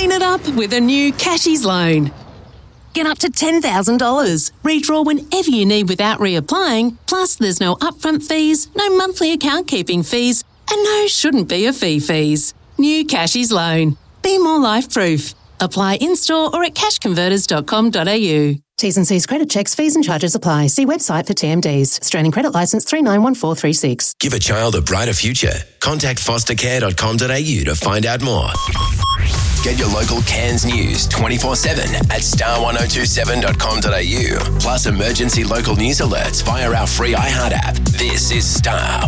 Clean it up with a new Cashies loan. Get up to $10,000. Redraw whenever you need without reapplying. Plus, there's no upfront fees, no monthly account keeping fees, and no shouldn't be a fee fees. New Cashies loan. Be more life-proof. Apply in-store or at cashconverters.com.au. T's and C's credit checks, fees and charges apply. See website for TMDs. Australian Credit Licence 391436. Give a child a brighter future. Contact fostercare.com.au to find out more. Get your local Cairns news 24/7 at star1027.com.au. Plus emergency local news alerts via our free iHeart app. This is Star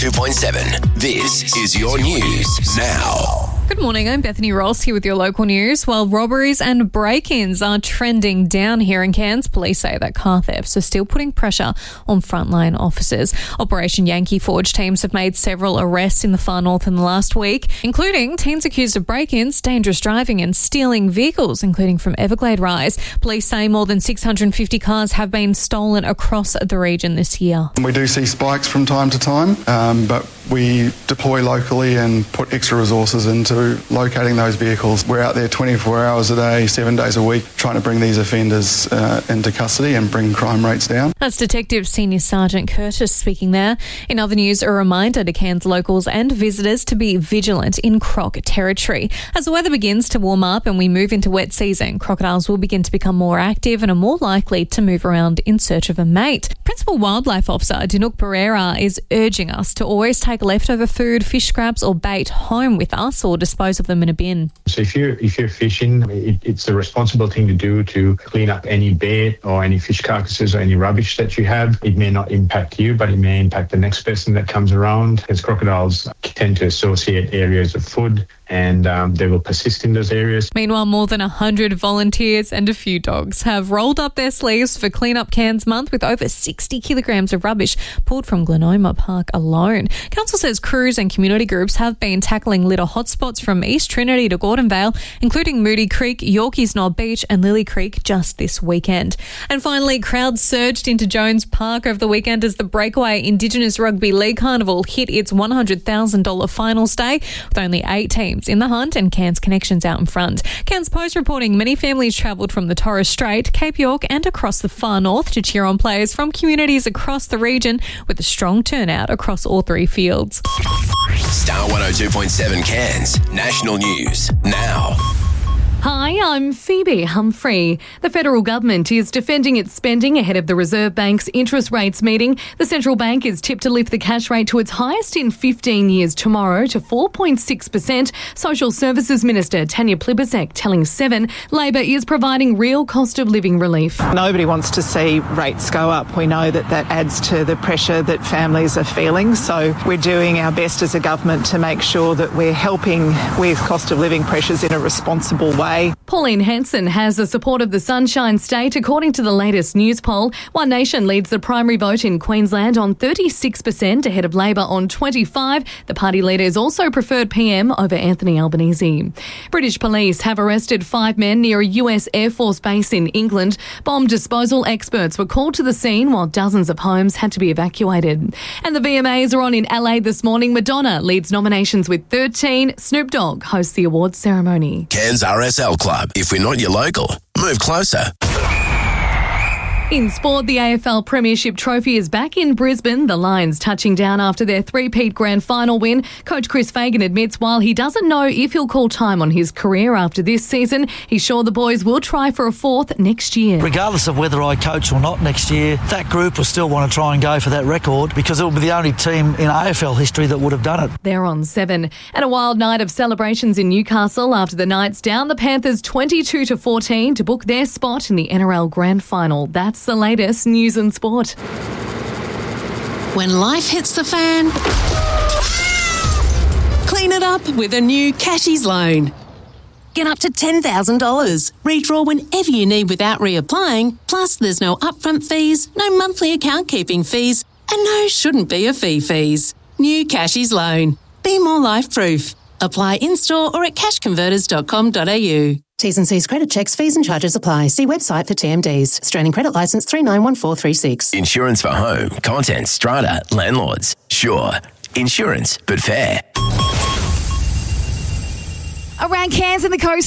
102.7. This is your news now. Good morning, I'm Bethany Ross here with your local news. While robberies and break-ins are trending down here in Cairns, police say that car thefts are still putting pressure on frontline officers. Operation Yankee Forge teams have made several arrests in the far north in the last week, including teens accused of break-ins, dangerous driving and stealing vehicles, including from Everglade Rise. Police say more than 650 cars have been stolen across the region this year. We do see spikes from time to time, but we deploy locally and put extra resources into locating those vehicles. We're out there 24 hours a day, 7 days a week, trying to bring these offenders into custody and bring crime rates down. That's Detective Senior Sergeant Curtis speaking there. In other news, a reminder to Cairns locals and visitors to be vigilant in croc territory. As the weather begins to warm up and we move into wet season, crocodiles will begin to become more active and are more likely to move around in search of a mate. Principal Wildlife Officer Dinuk Pereira is urging us to always take leftover food, fish scraps or bait home with us or dispose of them in a bin. So if you're fishing, it's the responsible thing to do to clean up any bait or any fish carcasses or any rubbish that you have. It may not impact you, but it may impact the next person that comes around, as crocodiles tend to associate areas of food and they will persist in those areas. Meanwhile, more than 100 volunteers and a few dogs have rolled up their sleeves for Clean Up Cairns Month with over 60 kilograms of rubbish pulled from Glenoma Park alone. Council says crews and community groups have been tackling litter hotspots from East Trinity to Gordonvale, including Moody Creek, Yorkeys Knob Beach and Lily Creek just this weekend. And finally, crowds surged into Jones Park over the weekend as the Breakaway Indigenous Rugby League Carnival hit its $100,000 finals day, with only 8 teams in the hunt and Cairns connections out in front. Cairns Post reporting many families travelled from the Torres Strait, Cape York and across the far north to cheer on players from communities across the region, with a strong turnout across all 3 fields. Star 102.7 Cairns. National news now. Hi, I'm Phoebe Humphrey. The federal government is defending its spending ahead of the Reserve Bank's interest rates meeting. The central bank is tipped to lift the cash rate to its highest in 15 years tomorrow to 4.6%. Social Services Minister Tanya Plibersek telling Seven Labor is providing real cost of living relief. Nobody wants to see rates go up. We know that adds to the pressure that families are feeling. So we're doing our best as a government to make sure that we're helping with cost of living pressures in a responsible way. Pauline Hanson has the support of the Sunshine State, according to the latest news poll. One Nation leads the primary vote in Queensland on 36%, ahead of Labor on 25%. The party leader is also preferred PM over Anthony Albanese. British police have arrested 5 men near a US Air Force base in England. Bomb disposal experts were called to the scene while dozens of homes had to be evacuated. And the VMAs are on in LA this morning. Madonna leads nominations with 13. Snoop Dogg hosts the awards ceremony. Cairns RSL Club. If we're not your local, move closer. In sport, the AFL Premiership Trophy is back in Brisbane. The Lions touching down after their three-peat grand final win. Coach Chris Fagan admits while he doesn't know if he'll call time on his career after this season, he's sure the boys will try for a 4th next year. Regardless of whether I coach or not next year, that group will still want to try and go for that record because it will be the only team in AFL history that would have done it. They're on 7. And a wild night of celebrations in Newcastle after the Knights down the Panthers 22-14 to book their spot in the NRL Grand Final. That's the latest news and sport. When life hits the fan, clean it up with a new Cashies loan. Get up to $10,000. Redraw whenever you need without reapplying. Plus, there's no upfront fees, no monthly account keeping fees, and no shouldn't be a fee fees. New Cashies loan. Be more life-proof. Apply in-store or at cashconverters.com.au. T's and C's credit checks, fees and charges apply. See website for TMDs. Australian Credit Licence 391436. Insurance for home, content, strata, landlords. Sure. Insurance, but fair. Around Cairns and the coast.